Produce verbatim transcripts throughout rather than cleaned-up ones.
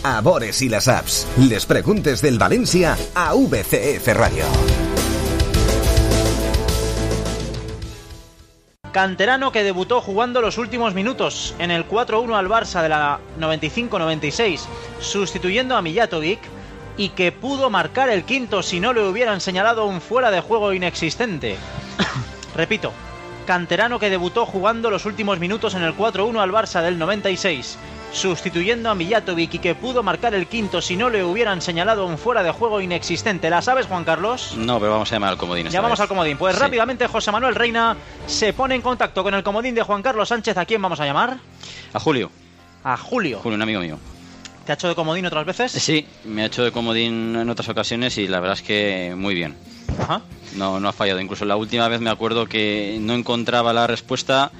a Bores y las apps. Les preguntes del Valencia a V C F Radio. Canterano que debutó jugando los últimos minutos en el cuatro uno al Barça de la noventa y cinco noventa y seis, sustituyendo a Mijatovic, y que pudo marcar el quinto si no le hubieran señalado un fuera de juego inexistente. Repito, canterano que debutó jugando los últimos minutos en el cuatro uno al Barça del noventa y seis, sustituyendo a Mijatovic, y que pudo marcar el quinto si no le hubieran señalado un fuera de juego inexistente. ¿La sabes, Juan Carlos? No, pero vamos a llamar al comodín. Llamamos vez. al comodín. Pues sí. Rápidamente José Manuel Reina se pone en contacto con el comodín de Juan Carlos Sánchez. ¿A quién vamos a llamar? A Julio. A Julio. Julio, un amigo mío. ¿Te ha hecho de comodín otras veces? Sí, me ha hecho de comodín en otras ocasiones y la verdad es que muy bien. Ajá. No, no ha fallado. Incluso la última vez me acuerdo que no encontraba la respuesta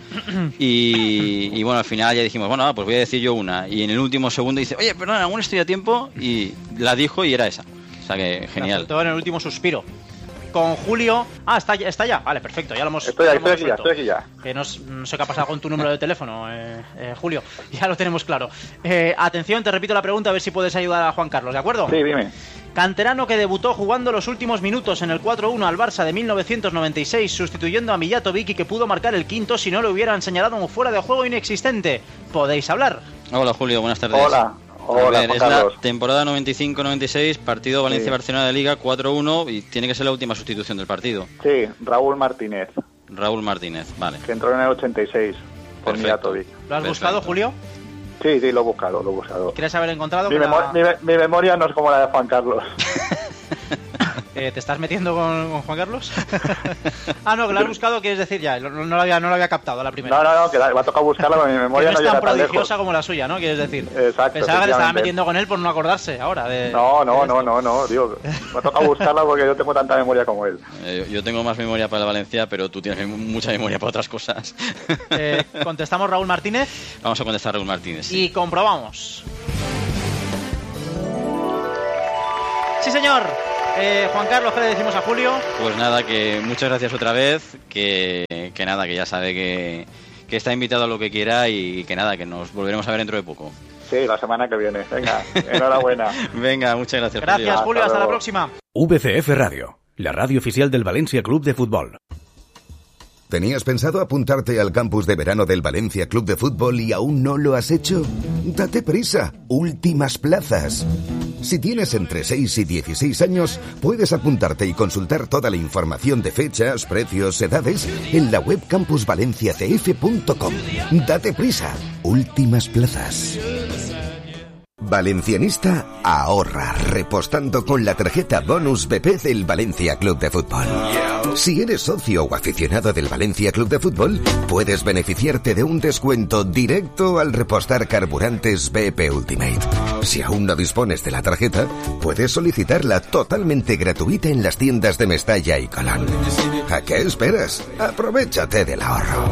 y, y bueno, al final ya dijimos, bueno, pues voy a decir yo una. Y en el último segundo dice, oye, perdón, aún estoy a tiempo, y la dijo y era esa. O sea que genial. Todo en el último suspiro. Con Julio... Ah, está, está ya. Vale, perfecto. Ya lo hemos... Estoy, ya estoy aquí ya, estoy aquí ya. Que no, no sé qué ha pasado con tu número de teléfono, eh, eh, Julio. Ya lo tenemos claro. Eh, atención, te repito la pregunta, a ver si puedes ayudar a Juan Carlos, ¿de acuerdo? Sí, dime. Canterano que debutó jugando los últimos minutos en el cuatro uno al Barça de mil novecientos noventa y seis, sustituyendo a Mijatovic, y que pudo marcar el quinto si no le hubieran señalado un fuera de juego inexistente. ¿Podéis hablar? Hola, Julio, buenas tardes. Hola. Hola, a ver, Juan es Carlos. la temporada noventa y cinco noventa y seis, partido Valencia-Barcelona de Liga cuatro uno, y tiene que ser la última sustitución del partido. Sí, Raúl Martínez. Raúl Martínez, vale. Que entró en el ochenta y seis por Mijatovic. ¿Lo has Perfecto. buscado, Julio? Sí, sí, lo he buscado, lo he buscado. ¿Quieres haber encontrado? Mi, que memo- la... mi, me- mi memoria no es como la de Juan Carlos. Eh, ¿Te estás metiendo con, con Juan Carlos? Ah, no, que lo has buscado, quieres decir ya. No, no, lo, había, no lo había captado a la primera. No, no, no, que la- va a tocar buscarla porque mi memoria que no no, es llega tan tan prodigiosa lejos. como la suya, ¿no? Quieres decir. Exacto. Pensaba que le estaba efectivamente. metiendo con él por no acordarse ahora. De, No, no, de no, esto. no, no, digo, va a tocar buscarla porque yo tengo tanta memoria como él. Eh, yo tengo más memoria para el Valencia, pero tú tienes mucha memoria para otras cosas. Eh, contestamos Raúl Martínez Vamos a contestar a Raúl Martínez. Sí. y comprobamos. Sí, señor. Eh, Juan Carlos, ¿qué le decimos a Julio? Pues nada, que muchas gracias otra vez, que, que nada, que ya sabe que, que está invitado a lo que quiera y que nada, que nos volveremos a ver dentro de poco. Sí, la semana que viene. Venga, enhorabuena. Venga, muchas gracias. Gracias, Julio. Julio. Hasta Hasta la luego. próxima. V C F Radio, la radio oficial del Valencia Club de Fútbol. ¿Tenías pensado apuntarte al campus de verano del Valencia Club de Fútbol y aún no lo has hecho? Date prisa, últimas plazas. Si tienes entre seis y dieciséis años, puedes apuntarte y consultar toda la información de fechas, precios, edades en la web campus valencia c f punto com. Date prisa, últimas plazas. Valencianista ahorra repostando con la tarjeta Bonus B P del Valencia Club de Fútbol. Si eres socio o aficionado del Valencia Club de Fútbol, puedes beneficiarte de un descuento directo al repostar carburantes B P Ultimate. Si aún no dispones de la tarjeta, puedes solicitarla totalmente gratuita en las tiendas de Mestalla y Colón. ¿A qué esperas? Aprovechate del ahorro.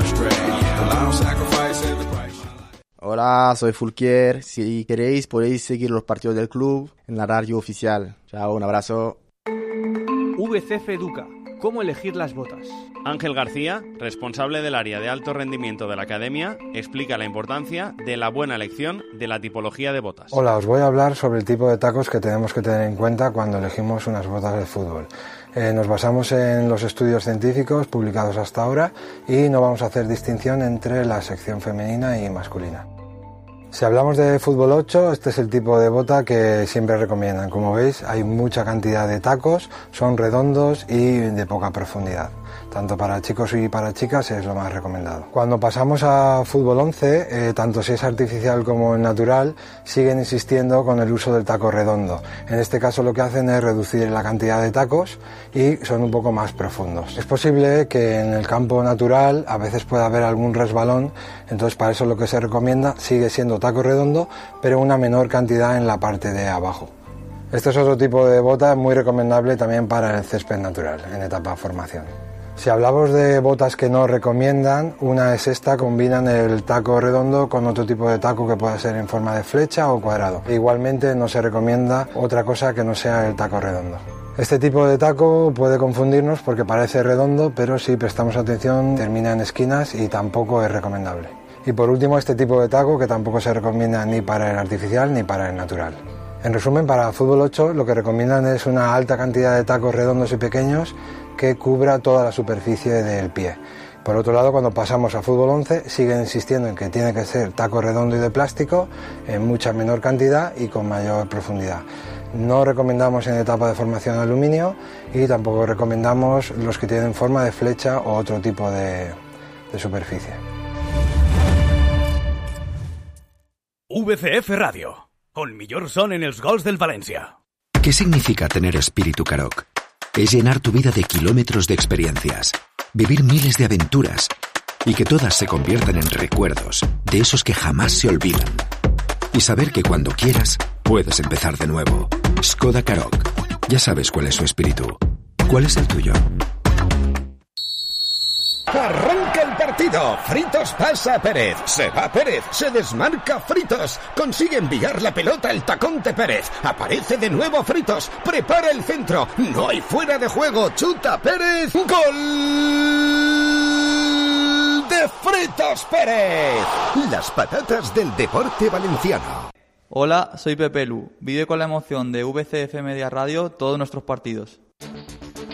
Hola, soy Fulquier. Si queréis, podéis seguir los partidos del club en la radio oficial. Chao, un abrazo. V C F Educa. ¿Cómo elegir las botas? Ángel García, responsable del área de alto rendimiento de la academia, explica la importancia de la buena elección de la tipología de botas. Hola, os voy a hablar sobre el tipo de tacos que tenemos que tener en cuenta cuando elegimos unas botas de fútbol. Eh, nos basamos en los estudios científicos publicados hasta ahora y no vamos a hacer distinción entre la sección femenina y masculina. Si hablamos de fútbol ocho, este es el tipo de bota que siempre recomiendan. Como veis, hay mucha cantidad de tacos, son redondos y de poca profundidad. Tanto para chicos y para chicas es lo más recomendado. Cuando pasamos a fútbol once, eh, tanto si es artificial como natural, siguen insistiendo con el uso del taco redondo. En este caso lo que hacen es reducir la cantidad de tacos y son un poco más profundos. Es posible que en el campo natural a veces pueda haber algún resbalón, entonces para eso lo que se recomienda sigue siendo taco redondo, pero una menor cantidad en la parte de abajo. Este es otro tipo de bota muy recomendable también para el césped natural, en etapa formación. Si hablamos de botas que no recomiendan, una es esta, combinan el taco redondo con otro tipo de taco que pueda ser en forma de flecha o cuadrado. E igualmente no se recomienda otra cosa que no sea el taco redondo. Este tipo de taco puede confundirnos porque parece redondo, pero si prestamos atención termina en esquinas y tampoco es recomendable. Y por último, este tipo de taco que tampoco se recomienda ni para el artificial ni para el natural. En resumen, para fútbol ocho lo que recomiendan es una alta cantidad de tacos redondos y pequeños que cubra toda la superficie del pie. Por otro lado, cuando pasamos a fútbol once, siguen insistiendo en que tiene que ser taco redondo y de plástico en mucha menor cantidad y con mayor profundidad. No recomendamos en etapa de formación aluminio y tampoco recomendamos los que tienen forma de flecha o otro tipo de, de superficie. V C F Radio, el millor son en els gols del València. ¿Qué significa tener espíritu Karoq? Es llenar tu vida de kilómetros de experiencias, vivir miles de aventuras y que todas se conviertan en recuerdos de esos que jamás se olvidan. Y saber que cuando quieras, puedes empezar de nuevo. Skoda Karoq. Ya sabes cuál es su espíritu. ¿Cuál es el tuyo? Arranca el partido. Fritos pasa a Pérez. Se va Pérez. Se desmarca Fritos. Consigue enviar la pelota al tacón de Pérez. Aparece de nuevo Fritos. Prepara el centro. No hay fuera de juego. Chuta Pérez. ¡Gol de Fritos Pérez! Las patatas del deporte valenciano. Hola, soy Pepe Lu. Vive con la emoción de V C F Media Radio todos nuestros partidos.